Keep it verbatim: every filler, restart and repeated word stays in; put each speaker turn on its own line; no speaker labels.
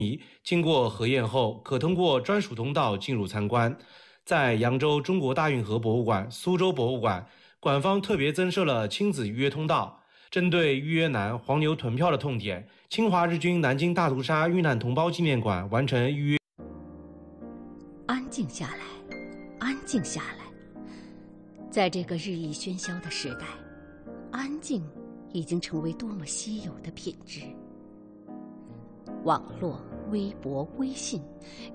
经过核验后，可通过专属通道进入参观。在扬州中国大运河博物馆、苏州博物馆，馆方特别增设了亲子预约通道。针对预约难、黄牛囤票的痛点，侵华日军南京大屠杀遇难同胞纪念馆完成预约。
安静下来，安静下来。在这个日益喧嚣的时代，安静已经成为多么稀有的品质。网络、微博、微信